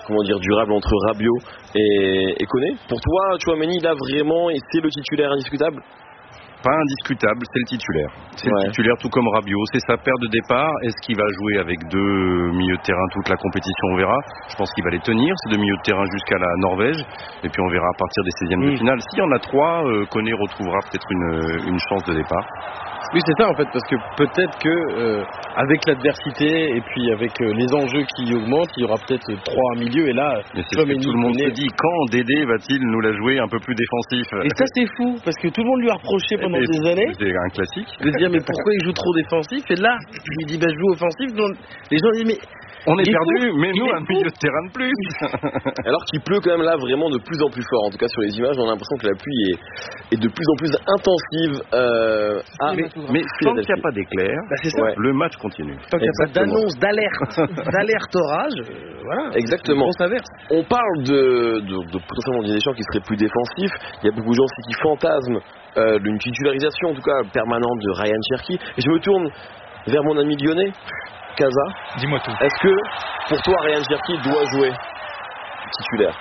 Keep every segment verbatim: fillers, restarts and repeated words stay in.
comment dire, durable entre Rabiot et, et Koné. Pour toi, Tchouaméni, là vraiment, et c'est le titulaire indiscutable? Pas indiscutable, c'est le titulaire. C'est ouais. le titulaire tout comme Rabiot. C'est sa paire de départ. Est-ce qu'il va jouer avec deux milieux de terrain toute la compétition? On verra. Je pense qu'il va les tenir, ces deux milieux de terrain jusqu'à la Norvège. Et puis on verra à partir des seizièmes mmh. de finale. S'il y en a trois, euh, Koné retrouvera peut-être une, une chance de départ. Oui, c'est ça en fait, parce que peut-être que euh, avec l'adversité et puis avec euh, les enjeux qui augmentent, il y aura peut-être trois milieux et là, mais c'est ce que tout le monde se dit. Quand Dédé va-t-il nous la jouer un peu plus défensif? Et ça c'est fou, parce que tout le monde lui a reproché pendant et des années. C'est un classique. De se dire mais pourquoi il joue trop défensif? Et là, je lui dis bah je joue offensif. Donc les gens disent mais on est perdu, mais nous un milieu de terrain de plus. Alors qu'il pleut quand même là vraiment de plus en plus fort. En tout cas sur les images, on a l'impression que la pluie est, est de plus en plus intensive. Euh, à mais mais tant qu'il n'y a pas d'éclair, bah c'est ça. Ouais. Le match continue. Tant qu'il n'y a pas d'annonce, d'alerte, d'alerte orage, euh, voilà. Exactement. On parle de, de, de potentiellement des Deschamps qui seraient plus défensifs. Il y a beaucoup de gens aussi qui fantasment euh, d'une titularisation, en tout cas permanente, de Ryan Cherki. Et je me tourne vers mon ami lyonnais. Casa, dis-moi tout. Est-ce que pour toi Ryan Cherki doit jouer titulaire?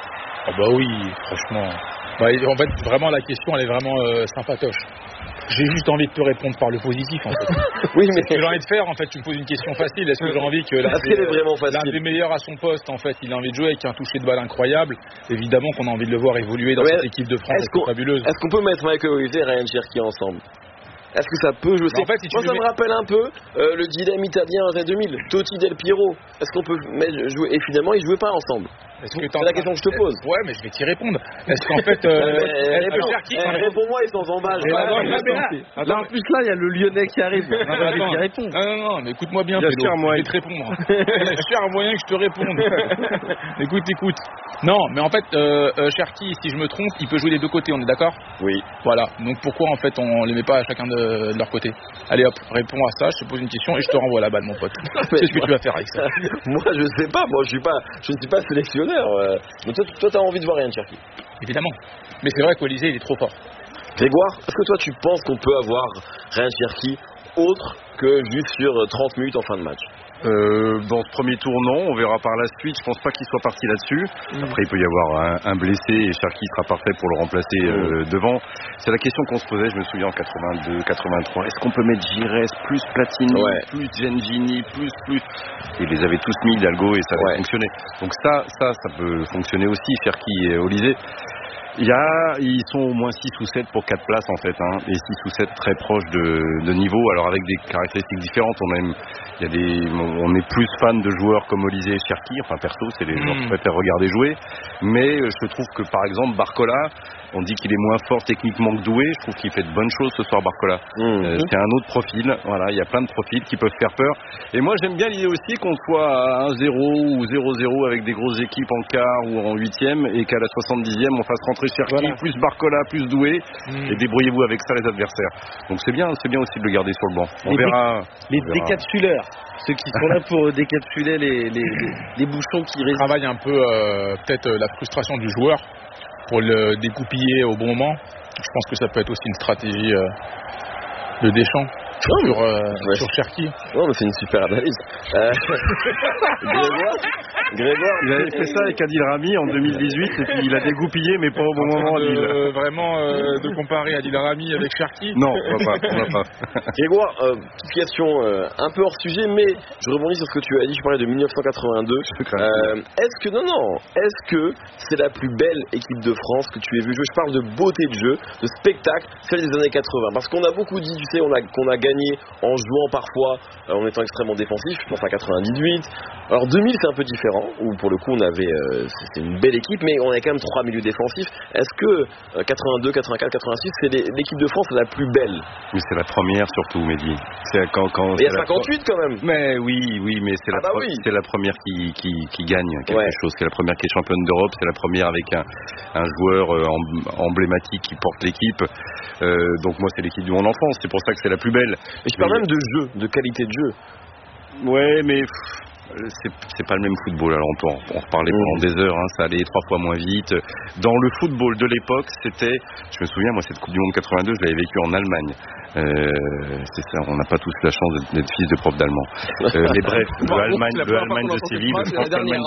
Oh bah oui, franchement. Bah, en fait, vraiment la question elle est vraiment euh, sympatoche. J'ai juste envie de te répondre par le positif en fait. Oui, mais ce que j'ai envie de faire en fait, tu me poses une question facile. Est-ce que j'ai envie que l'un des, vraiment l'un des meilleurs à son poste en fait, il a envie de jouer avec un toucher de balle incroyable. Évidemment qu'on a envie de le voir évoluer dans ouais, cette équipe de France, est-ce c'est fabuleuse. Est-ce qu'on peut mettre Michael Olise et Ryan Cherki ensemble? Est-ce que ça peut jouer? En fait, si Moi, ça mets... me rappelle un peu euh, le dilemme italien en deux mille, Totti Del Piero. Est-ce qu'on peut mettre, jouer? Et finalement, ils jouaient pas ensemble. Est-ce que c'est la question que je te pose. Ouais, mais je vais t'y répondre. Est-ce qu'en fait, euh, mais, réponds, Cherki, eh, réponds-moi et sans embâche. Là, là, en plus, là, il y a le Lyonnais qui arrive. Qui répond. Non, non, non, mais écoute-moi bien. Il y a cher moyen de te répondre. Il y a cher moyen que je te réponde. Écoute, écoute. Non, mais en fait, euh, euh, Cherki, si je me trompe, il peut jouer des deux côtés. On est d'accord? Oui. Voilà. Donc pourquoi en fait on les met pas à chacun de, de leur côté? Allez hop, réponds à ça. Je te pose une question et je te renvoie la balle, mon pote. Qu'est-ce que tu vas faire avec ça? Moi, je sais pas. Moi, je suis pas. Je ne suis pas sélectionneur. Euh... Donc toi, toi, t'as envie de voir Ryan Cherki? Évidemment. Mais c'est vrai qu'Olise, il est trop fort. Grégoire, est-ce que toi, tu penses qu'on peut avoir Ryan Cherki autre que juste sur trente minutes en fin de match? Euh, dans ce premier tour, non. On verra par la suite. Je pense pas qu'il soit parti là-dessus. Mmh. Après, il peut y avoir un, un blessé et Cherki sera parfait pour le remplacer euh, mmh. devant. C'est la question qu'on se posait, je me souviens, en quatre-vingt-deux, quatre-vingt-trois. Est-ce qu'on peut mettre Giresse, plus Platini, ouais. plus Gengini, plus, plus... Ils les avaient tous mis, Hidalgo, et ça avait ouais. fonctionné. Donc ça, ça, ça peut fonctionner aussi, Cherki et Olise. Il y a, ils sont au moins six ou sept pour quatre places en fait, hein, et six ou sept très proches de, de niveau, alors avec des caractéristiques différentes. On aime, il y a des, on est plus fan de joueurs comme Olise et Cherki, enfin perso, c'est les mmh. joueurs que je préfère regarder jouer. Mais je trouve que par exemple Barcola, on dit qu'il est moins fort techniquement que doué. Je trouve qu'il fait de bonnes choses ce soir, Barcola. Mmh. Euh, c'est un autre profil. Voilà, il y a plein de profils qui peuvent faire peur. Et moi, j'aime bien l'idée aussi qu'on soit à un zéro ou zéro zéro avec des grosses équipes en quart ou en huitième et qu'à la soixante-dixième, on fasse rentrer Cherki, voilà. plus Barcola, plus doué. Mmh. Et débrouillez-vous avec ça, les adversaires. Donc c'est bien, c'est bien aussi de le garder sur le banc. On les verra. Dé- les on verra. décapsuleurs. Ceux qui sont là pour décapsuler les, les, les, les bouchons qui résistent. Travaille un peu euh, peut-être euh, la frustration du joueur pour le découpiller au bon moment. Je pense que ça peut être aussi une stratégie euh, de Deschamps non, sur, euh, ouais. sur Cherki. Non, mais c'est une super analyse. Euh... Grégoire, Grégoire, il avait fait ça avec Adil Rami en deux mille dix-huit et puis il a dégoupillé, mais pas au bon moment. De, euh, vraiment euh, de comparer Adil Rami avec Cherki? Non, on va pas. On va pas. Grégoire, euh, petite question euh, un peu hors sujet, mais je rebondis sur ce que tu as dit. Je parlais de dix-neuf cent quatre-vingt-deux. Euh, est-ce que non, non, est-ce que c'est la plus belle équipe de France que tu aies vue jouer? Je parle de beauté de jeu, de spectacle, celle des années quatre-vingts. Parce qu'on a beaucoup dit, tu sais, on a qu'on a gagné en jouant parfois, euh, en étant extrêmement défensif. Je pense à quatre-vingt-dix-huit. Alors deux mille, c'est un peu différent, où pour le coup on avait, euh, c'était une belle équipe, mais on avait quand même trois milieux défensifs. Est-ce que euh, quatre-vingt-deux, quatre-vingt-quatre, quatre-vingt-six, c'est les, l'équipe de France la plus belle? Mais c'est la première surtout, Mehdi. C'est quand, quand, mais il y a cinquante-huit la... quand même. Mais oui, oui, mais c'est, ah la, bah pro- oui. c'est la première qui, qui, qui gagne quelque ouais. chose. C'est la première qui est championne d'Europe. C'est la première avec un, un joueur euh, emblématique qui porte l'équipe. Euh, donc moi, c'est l'équipe de mon enfance. C'est pour ça que c'est la plus belle. Mais je parle mais... même de jeu, de qualité de jeu. Ouais, mais... C'est, c'est pas le même football, alors on peut en, en reparler pendant mmh. des heures, hein, ça allait trois fois moins vite. Dans le football de l'époque, c'était, je me souviens, moi cette Coupe du Monde quatre-vingt-deux, je l'avais vécu en Allemagne. Euh, c'est ça, on n'a pas tous la chance d'être, d'être fils de prof d'allemand. Euh, mais bref, le Allemagne, le Allemagne de Séville, je pense que l'Allemagne